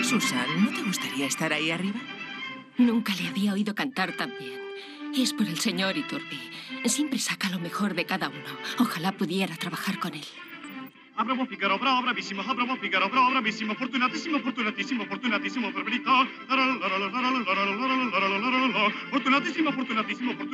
Susan, ¿no te gustaría estar ahí arriba? Nunca le había oído cantar tan bien. Es por el señor Iturbi. Siempre saca lo mejor de cada uno. Ojalá pudiera trabajar con él. Bravo Figaro, bravo, bravissimo, bravo Figaro, bravo, bravissimo, fortunatissimo, fortunatissimo, fortunatissimo per verità. Fortunatissimo, fortunatissimo,